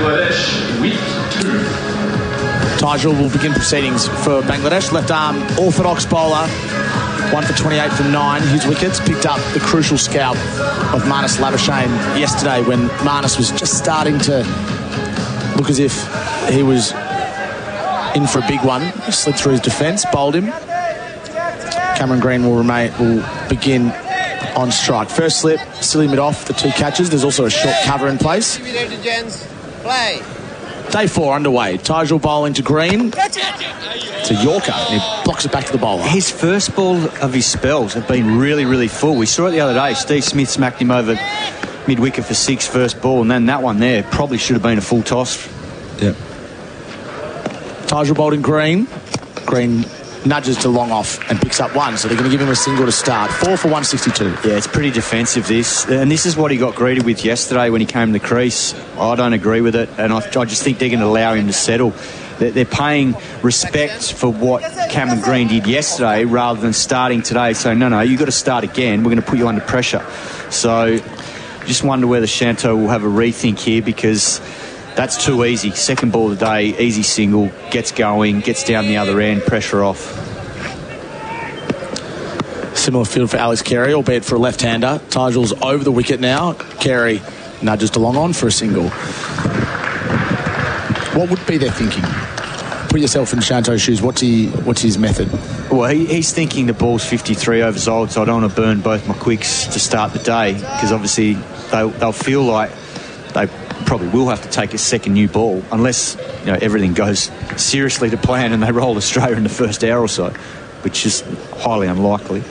Bangladesh, week 2. Tijul will begin proceedings for Bangladesh. Left arm orthodox bowler. 1 for 28 from 9. His wickets picked up the crucial scalp of Marnus Labuschagne yesterday when Marnus was just starting to look as if he was in for a big one. Slid through his defence, bowled him. Cameron Green will begin on strike. First slip, silly mid off the 2 catches. There's also a short cover in place. Play. Day 4 underway. Tijul bowling to Green. It's a Yorker, and he blocks it back to the bowler. His first ball of his spells have been really, really full. We saw it the other day. Steve Smith smacked him over mid-wicket for 6 first ball, and then that one there probably should have been a full toss. Yeah. Tijul bowled in Green. Green nudges to long off and picks up 1, so they're going to give him a single to start. 4 for 162. Yeah, it's pretty defensive, this. And this is what he got greeted with yesterday when he came to the crease. I don't agree with it, and I just think they're going to allow him to settle. They're paying respect for what Cameron Green did yesterday rather than starting today, saying, no, you've got to start again. We're going to put you under pressure. So just wonder whether Shanto will have a rethink here, because that's too easy. Second ball of the day, easy single, gets going, gets down the other end, pressure off. Similar field for Alex Carey, albeit for a left-hander. Tijul's over the wicket now. Carey nudges to long on for a single. What would be their thinking? Put yourself in Shanto's shoes. What's his method? Well, he's thinking the ball's 53 overs old, so I don't want to burn both my quicks to start the day, because obviously they'll feel like they probably will have to take a second new ball unless everything goes seriously to plan and they roll Australia in the first hour or so, which is highly unlikely.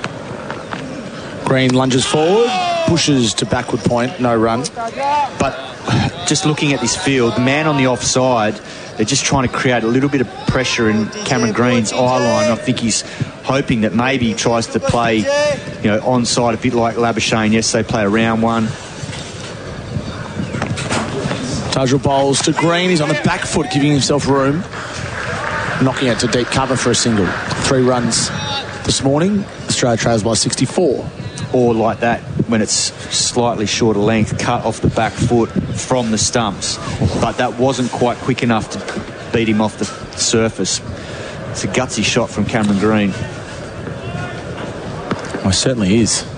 Green lunges forward, pushes to backward point, no run. But just looking at this field, the man on the offside, they're just trying to create a little bit of pressure in Cameron Green's eye line. I think he's hoping that maybe he tries to play, onside a bit like Labuschagne. Yes, they play a round one. Tijul bowls to Green. He's on the back foot, giving himself room. Knocking out to deep cover for a single. 3 runs this morning. Australia trails by 64. Or like that, when it's slightly shorter length, cut off the back foot from the stumps. But that wasn't quite quick enough to beat him off the surface. It's a gutsy shot from Cameron Green. Well, it certainly is.